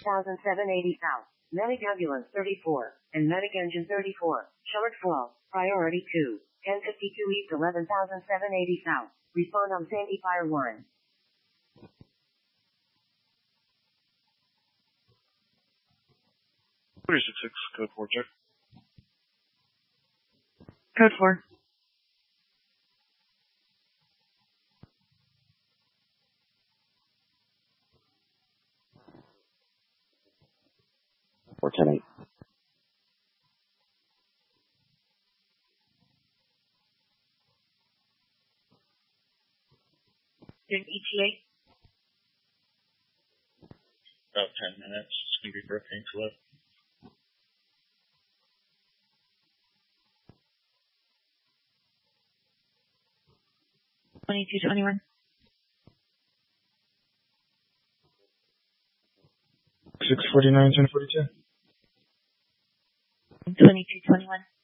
11,780 south. Medic ambulance 34 and medic engine 34. Shortfall. Priority 2. 1052 east 11,780 south. Respond on Sandy Fire 1. 366, code 4 check. Code 4. Or 10-8. Doing ETA. About 10 minutes. It's going to be hurricane flip. $22.21. 649, 1042. $22.21.